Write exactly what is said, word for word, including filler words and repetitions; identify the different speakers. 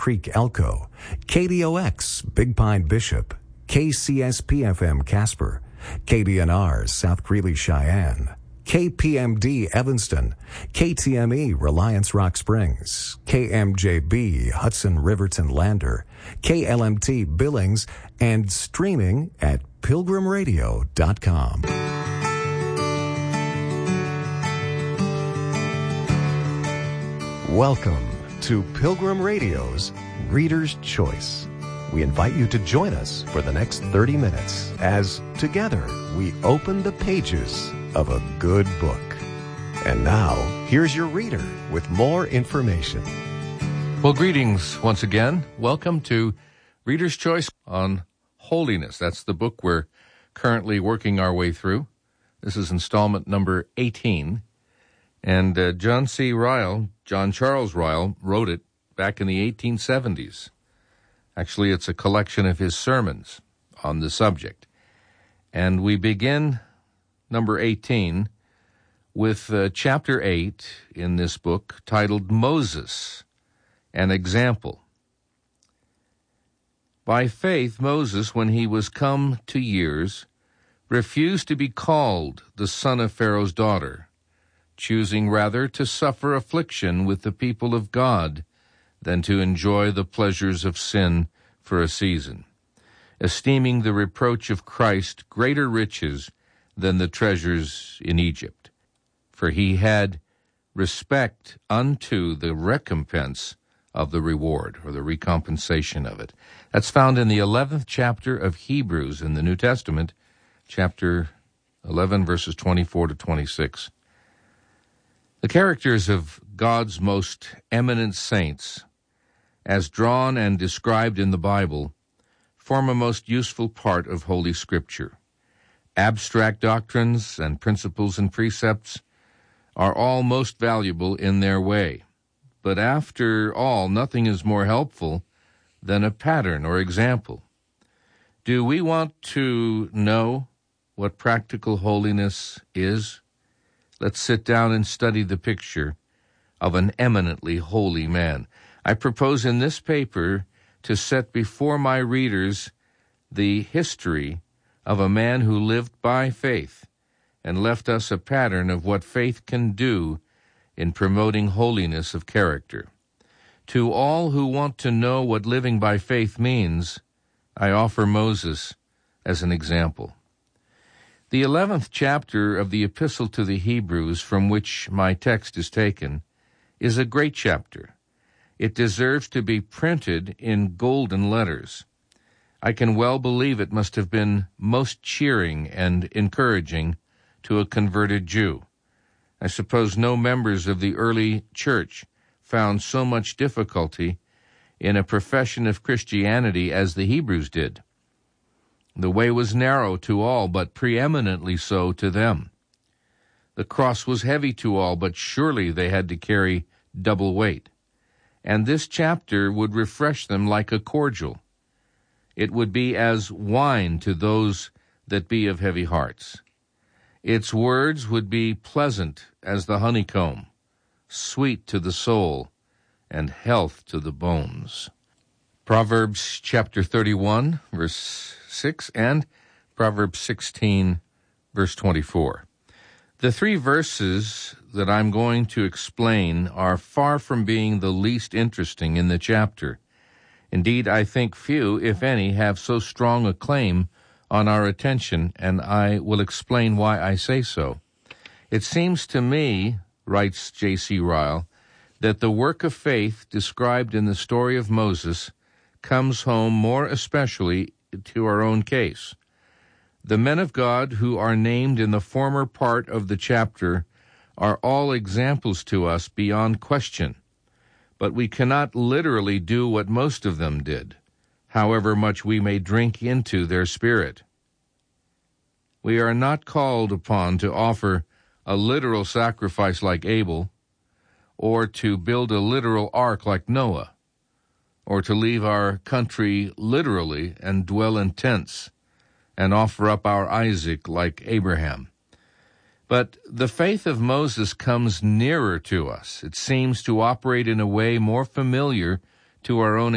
Speaker 1: Creek, Elko, K D O X, Big Pine, Bishop, K C S P F M, Casper, K D N R, South Greeley, Cheyenne, K P M D, Evanston, K T M E, Reliance, Rock Springs, K M J B, Hudson, Riverton, Lander, K L M T, Billings, and streaming at pilgrim radio dot com. Welcome to Pilgrim Radio's Reader's Choice. We invite you to join us for the next thirty minutes as together we open the pages of a good book. And now, here's your reader with more information.
Speaker 2: Well, greetings once again. Welcome to Reader's Choice on Holiness. That's the book we're currently working our way through. This is installment number eighteen. And uh, John C. Ryle, John Charles Ryle, wrote it back in the eighteen seventies. Actually, it's a collection of his sermons on the subject. And we begin number eighteen with uh, chapter eight in this book titled Moses, an Example. By faith, Moses, when he was come to years, refused to be called the son of Pharaoh's daughter, choosing rather to suffer affliction with the people of God than to enjoy the pleasures of sin for a season, esteeming the reproach of Christ greater riches than the treasures in Egypt. For he had respect unto the recompense of the reward, or the recompensation of it. That's found in the eleventh chapter of Hebrews in the New Testament, chapter eleven, verses twenty-four to twenty-six. The characters of God's most eminent saints, as drawn and described in the Bible, form a most useful part of Holy Scripture. Abstract doctrines and principles and precepts are all most valuable in their way. But after all, nothing is more helpful than a pattern or example. Do we want to know what practical holiness is? Let's sit down and study the picture of an eminently holy man. I propose in this paper to set before my readers the history of a man who lived by faith and left us a pattern of what faith can do in promoting holiness of character. To all who want to know what living by faith means, I offer Moses as an example. The eleventh chapter of the Epistle to the Hebrews, from which my text is taken, is a great chapter. It deserves to be printed in golden letters. I can well believe it must have been most cheering and encouraging to a converted Jew. I suppose no members of the early church found so much difficulty in a profession of Christianity as the Hebrews did. The way was narrow to all, but preeminently so to them. The cross was heavy to all, but surely they had to carry double weight. And this chapter would refresh them like a cordial. It would be as wine to those that be of heavy hearts. Its words would be pleasant as the honeycomb, sweet to the soul, and health to the bones. Proverbs chapter thirty-one, verse six, and Proverbs sixteen, verse twenty-four. The three verses that I'm going to explain are far from being the least interesting in the chapter. Indeed, I think few, if any, have so strong a claim on our attention, and I will explain why I say so. It seems to me, writes J C Ryle, that the work of faith described in the story of Moses comes home more especially to our own case. The men of God who are named in the former part of the chapter are all examples to us beyond question, but we cannot literally do what most of them did, however much we may drink into their spirit. We are not called upon to offer a literal sacrifice like Abel, or to build a literal ark like Noah, or to leave our country literally and dwell in tents and offer up our Isaac like Abraham. But the faith of Moses comes nearer to us. It seems to operate in a way more familiar to our own